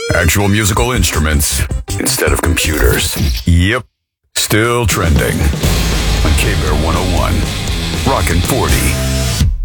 Actual musical instruments instead of computers. Yep, still trending on K-Bear 101. Rockin' 40.